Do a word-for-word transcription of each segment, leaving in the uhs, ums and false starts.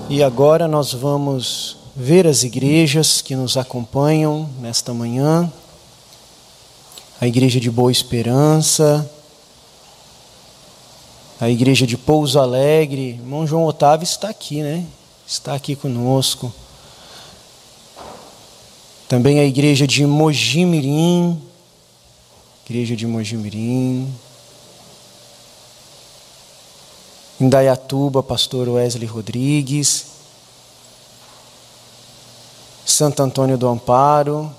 E agora nós vamos ver as igrejas que nos acompanham nesta manhã. A Igreja de Boa Esperança, a Igreja de Pouso Alegre. Irmão João Otávio está aqui, né? Está aqui conosco. Também a Igreja de Mogi Mirim, Igreja de Mogi Mirim. Indaiatuba, pastor Wesley Rodrigues. Santo Antônio do Amparo.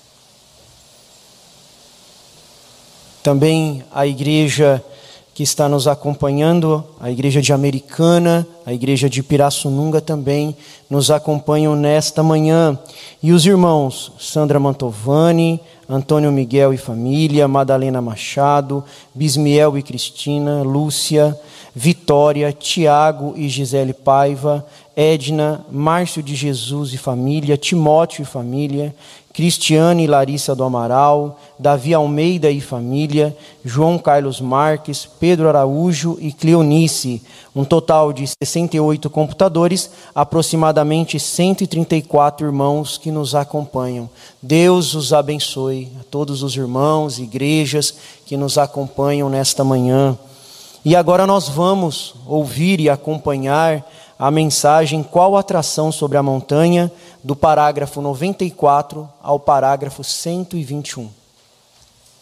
Também a igreja que está nos acompanhando, a Igreja de Americana, a Igreja de Pirassununga também nos acompanham nesta manhã. E os irmãos Sandra Mantovani, Antônio Miguel e família, Madalena Machado, Bismiel e Cristina, Lúcia, Vitória, Tiago e Gisele Paiva, Edna, Márcio de Jesus e família, Timóteo e família, Cristiane e Larissa do Amaral, Davi Almeida e família, João Carlos Marques, Pedro Araújo e Cleonice. Um total de sessenta e oito computadores, aproximadamente cento e trinta e quatro irmãos que nos acompanham. Deus os abençoe, a todos os irmãos e igrejas que nos acompanham nesta manhã. E agora nós vamos ouvir e acompanhar a mensagem Qual Atração sobre a Montanha, do parágrafo noventa e quatro ao parágrafo cento e vinte e um.